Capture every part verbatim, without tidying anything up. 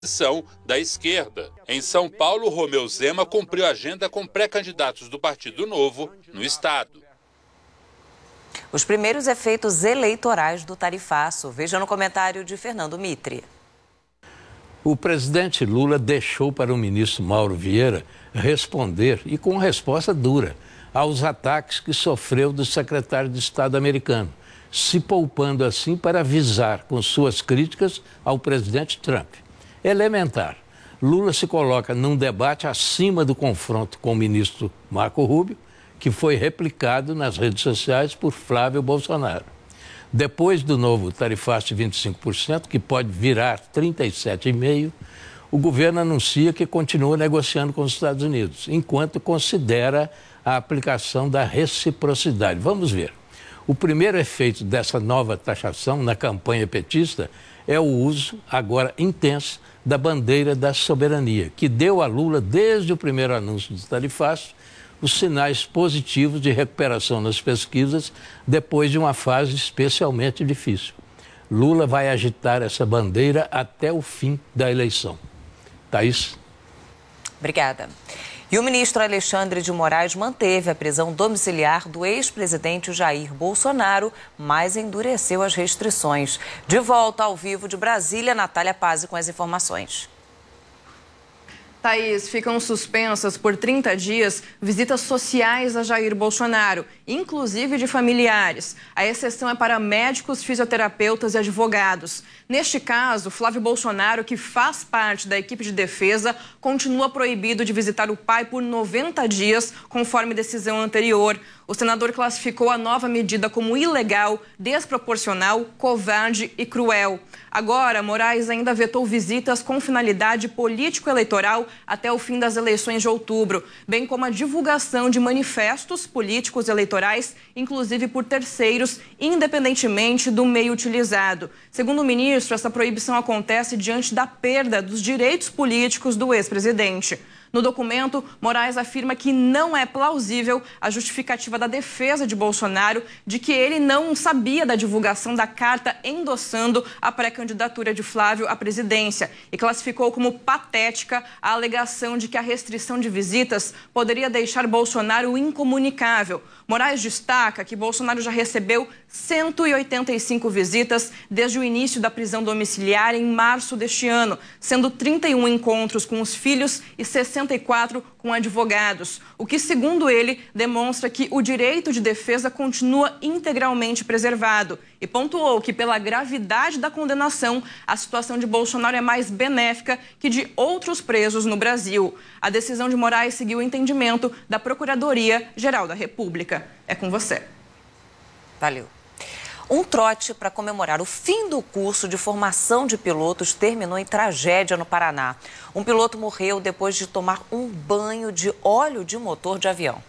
da esquerda. Em São Paulo, Romeu Zema cumpriu a agenda com pré-candidatos do Partido Novo no estado. Os primeiros efeitos eleitorais do tarifaço. Veja no comentário de Fernando Mitre. O presidente Lula deixou para o ministro Mauro Vieira responder, e com resposta dura, aos ataques que sofreu do secretário de Estado americano, se poupando assim para avisar com suas críticas ao presidente Trump. Elementar. Lula se coloca num debate acima do confronto com o ministro Marco Rubio, que foi replicado nas redes sociais por Flávio Bolsonaro. Depois do novo tarifaço de vinte e cinco por cento, que pode virar trinta e sete vírgula cinco por cento, o governo anuncia que continua negociando com os Estados Unidos, enquanto considera a aplicação da reciprocidade. Vamos ver. O primeiro efeito dessa nova taxação na campanha petista é o uso, agora intenso, da bandeira da soberania, que deu a Lula, desde o primeiro anúncio do tarifaço, os sinais positivos de recuperação nas pesquisas depois de uma fase especialmente difícil. Lula vai agitar essa bandeira até o fim da eleição. Thaís? Obrigada. E o ministro Alexandre de Moraes manteve a prisão domiciliar do ex-presidente Jair Bolsonaro, mas endureceu as restrições. De volta ao vivo de Brasília, Natália Pazzi com as informações. Thaís, ficam suspensas por trinta dias visitas sociais a Jair Bolsonaro, inclusive de familiares. A exceção é para médicos, fisioterapeutas e advogados. Neste caso, Flávio Bolsonaro, que faz parte da equipe de defesa, continua proibido de visitar o pai por noventa dias, conforme decisão anterior. O senador classificou a nova medida como ilegal, desproporcional, covarde e cruel. Agora, Moraes ainda vetou visitas com finalidade político-eleitoral até o fim das eleições de outubro, bem como a divulgação de manifestos políticos eleitorais, inclusive por terceiros, independentemente do meio utilizado. Segundo o ministro, essa proibição acontece diante da perda dos direitos políticos do ex-presidente. No documento, Moraes afirma que não é plausível a justificativa da defesa de Bolsonaro de que ele não sabia da divulgação da carta endossando a pré-candidatura de Flávio à presidência e classificou como patética a alegação de que a restrição de visitas poderia deixar Bolsonaro incomunicável. Moraes destaca que Bolsonaro já recebeu cento e oitenta e cinco visitas desde o início da prisão domiciliar em março deste ano, sendo trinta e um encontros com os filhos e sessenta e quatro com advogados, o que, segundo ele, demonstra que o direito de defesa continua integralmente preservado e pontuou que, pela gravidade da condenação, a situação de Bolsonaro é mais benéfica que de outros presos no Brasil. A decisão de Moraes seguiu o entendimento da Procuradoria-Geral da República. É com você. Valeu. Um trote para comemorar o fim do curso de formação de pilotos terminou em tragédia no Paraná. Um piloto morreu depois de tomar um banho de óleo de motor de avião.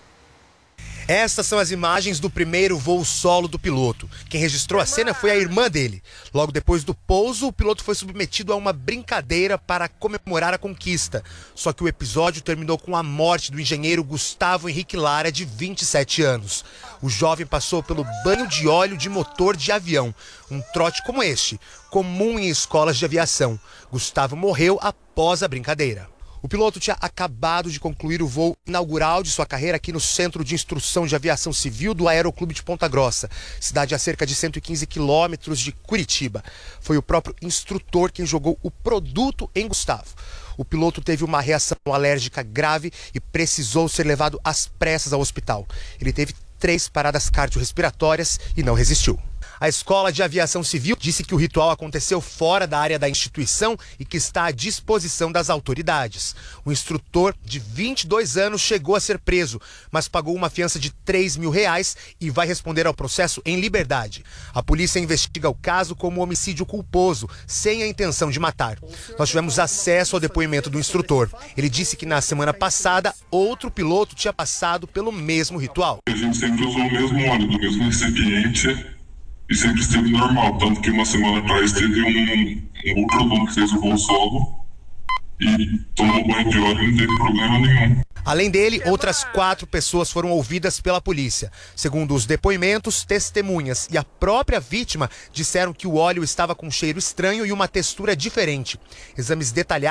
Estas são as imagens do primeiro voo solo do piloto. Quem registrou a cena foi a irmã dele. Logo depois do pouso, o piloto foi submetido a uma brincadeira para comemorar a conquista. Só que o episódio terminou com a morte do engenheiro Gustavo Henrique Lara, de vinte e sete anos. O jovem passou pelo banho de óleo de motor de avião. Um trote como este, comum em escolas de aviação. Gustavo morreu após a brincadeira. O piloto tinha acabado de concluir o voo inaugural de sua carreira aqui no Centro de Instrução de Aviação Civil do Aeroclube de Ponta Grossa, cidade a cerca de cento e quinze quilômetros de Curitiba. Foi o próprio instrutor quem jogou o produto em Gustavo. O piloto teve uma reação alérgica grave e precisou ser levado às pressas ao hospital. Ele teve três paradas cardiorrespiratórias e não resistiu. A Escola de Aviação Civil disse que o ritual aconteceu fora da área da instituição e que está à disposição das autoridades. O instrutor, de vinte e dois anos, chegou a ser preso, mas pagou uma fiança de três mil reais e vai responder ao processo em liberdade. A polícia investiga o caso como homicídio culposo, sem a intenção de matar. Nós tivemos acesso ao depoimento do instrutor. Ele disse que na semana passada, outro piloto tinha passado pelo mesmo ritual. A gente sempre usou o mesmo óleo, do mesmo recipiente. E sempre esteve normal, tanto que uma semana atrás teve um, um outro aluno que fez o voo solo e tomou banho de óleo e não teve problema nenhum. Além dele, outras quatro pessoas foram ouvidas pela polícia. Segundo os depoimentos, testemunhas e a própria vítima disseram que o óleo estava com um cheiro estranho e uma textura diferente. Exames detalhados